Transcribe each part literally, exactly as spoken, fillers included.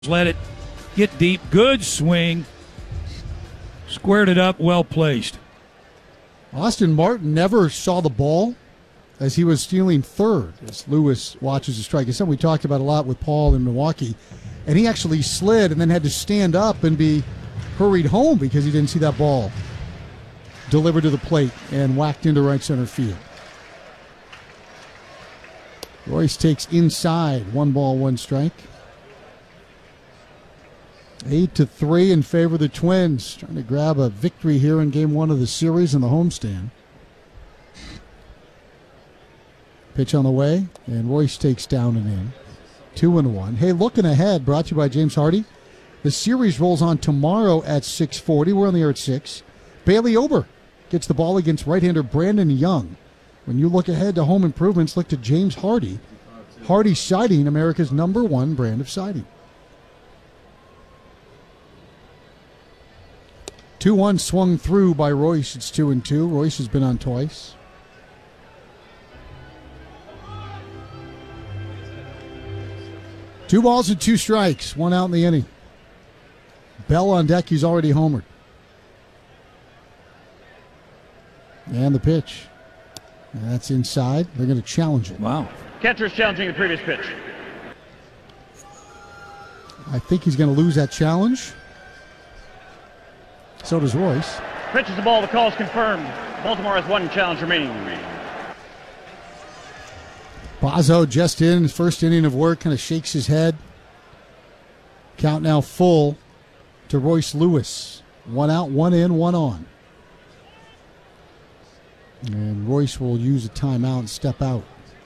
Let it get deep. Good swing. Squared it up. Well placed. Austin Martin never saw the ball as he was stealing third as Lewis watches the strike. It's something we talked about a lot with Paul in Milwaukee. And he actually slid and then had to stand up and be hurried home because he didn't see that ball delivered to the plate and whacked into right center field. Royce takes inside. One ball, one strike. Eight to three in favor of the Twins. Trying to grab a victory here in game one of the series in the homestand. Pitch on the way, and Royce takes down and in. Two and one. Hey, looking ahead, brought to you by James Hardy. The series rolls on tomorrow at six forty. We're on the air at six. Bailey Ober gets the ball against right-hander Brandon Young. When you look ahead to home improvements, look to James Hardy. Hardy Siding, America's number one brand of siding. two one swung through by Royce. It's two and two. Royce has been on twice. Two balls and two strikes. One out in the inning. Bell on deck. He's already homered. And the pitch. And that's inside. They're going to challenge it. Wow. Catcher's challenging the previous pitch. I think he's going to lose that challenge. So does Royce. Pitches the ball. The call is confirmed. Baltimore has one challenge remaining. Bozzo just in his first inning of work, kind of shakes his head. Count now full to Royce Lewis. One out, one in, one on. And Royce will use a timeout and step out.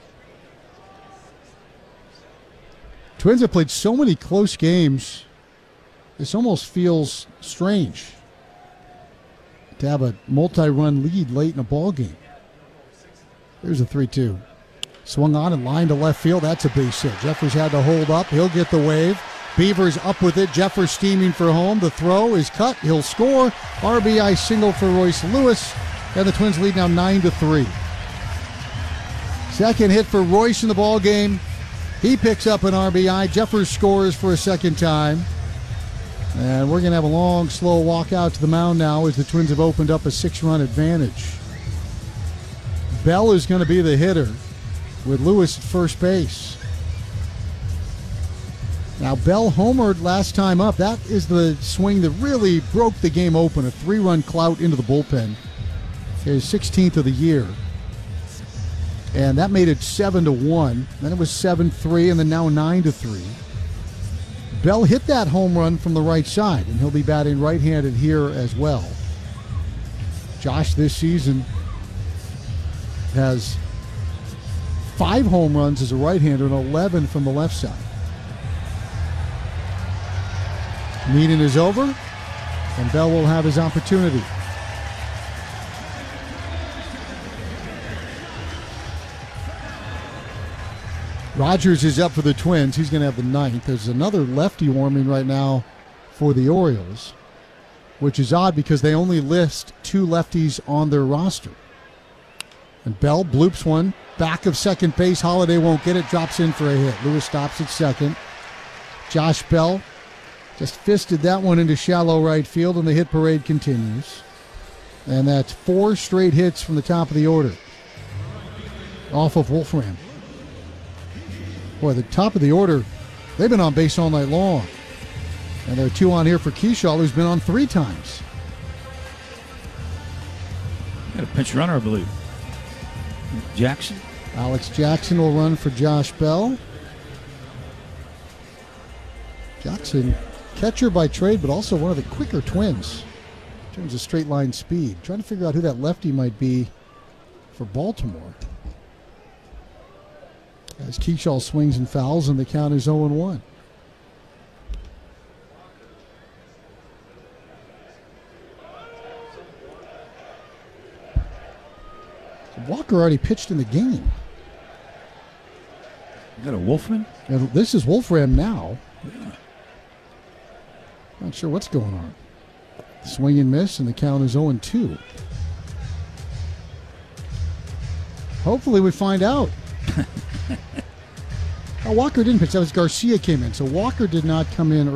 Twins have played so many close games, this almost feels strange to have a multi-run lead late in a ball game. There's a three two. Swung on and lined to left field. That's a base hit. Jeffers had to hold up. He'll get the wave. Beavers up with it. Jeffers steaming for home. The throw is cut. He'll score. R B I single for Royce Lewis. And the Twins lead now nine to three. Second hit for Royce in the ball game. He picks up an R B I. Jeffers scores for a second time. And we're going to have a long, slow walk out to the mound now as the Twins have opened up a six-run advantage. Bell is going to be the hitter with Lewis at first base. Now, Bell homered last time up. That is the swing that really broke the game open. A three-run clout into the bullpen. His sixteenth of the year. And that made it seven to one. Then it was seven three, and then now nine to three. Bell hit that home run from the right side, and he'll be batting right-handed here as well. Josh this season has five home runs as a right-hander and eleven from the left side. Meeting is over, and Bell will have his opportunity. Rogers is up for the Twins. He's going to have the ninth. There's another lefty warming right now for the Orioles, which is odd because they only list two lefties on their roster. And Bell bloops one. Back of second base. Holiday won't get it. Drops in for a hit. Lewis stops at second. Josh Bell just fisted that one into shallow right field, and the hit parade continues. And that's four straight hits from the top of the order off of Wolfram. Boy, the top of the order, they've been on base all night long. And there are two on here for Keyshaw, who's been on three times. Got a pinch runner, I believe. Jackson. Alex Jackson will run for Josh Bell. Jackson, catcher by trade, but also one of the quicker Twins in terms of straight line speed. Trying to figure out who that lefty might be for Baltimore. As Keyshaw swings and fouls, and the count is oh and one. Walker already pitched in the game. You got a Wolfman? And this is Wolfram now. Yeah. Not sure what's going on. Swing and miss, and the count is oh and two. Hopefully we find out. Uh, Walker didn't pitch. That was Garcia came in. So Walker did not come in